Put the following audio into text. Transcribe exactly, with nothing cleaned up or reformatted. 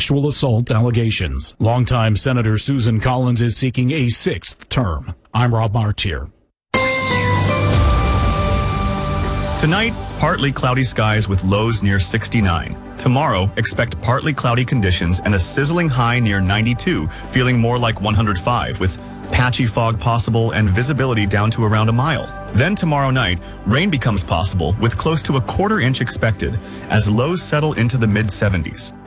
sexual assault allegations. Longtime Senator Susan Collins is seeking a sixth term. I'm Rob Martier. Tonight, partly cloudy skies with lows near sixty-nine. Tomorrow, expect partly cloudy conditions and a sizzling high near ninety-two, feeling more like one hundred five, with patchy fog possible and visibility down to around a mile. Then tomorrow night, rain becomes possible with close to a quarter inch expected as lows settle into the mid seventies.